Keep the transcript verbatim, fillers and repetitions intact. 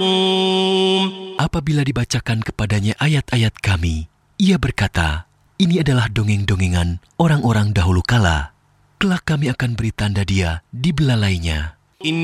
Apabila dibacakan kepadanya ayat-ayat Kami, ia berkata, "Ini adalah dongeng-dongengan orang-orang dahulu kala." Kelak Kami akan beri tanda dia di belalainya.